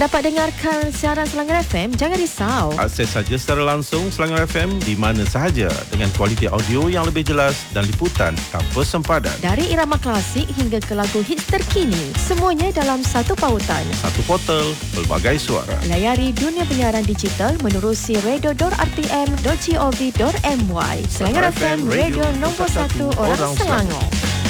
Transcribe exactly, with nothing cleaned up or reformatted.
Dapat dengarkan siaran Selangor F M, jangan risau. Akses saja secara langsung Selangor F M di mana sahaja dengan kualiti audio yang lebih jelas dan liputan tanpa sempadan. Dari irama klasik hingga ke lagu hits terkini, semuanya dalam satu pautan. Satu portal, pelbagai suara. Layari dunia penyiaran digital menerusi radio dot r t m dot gov dot m y. Selangor F M, radio nombor satu orang Selangor.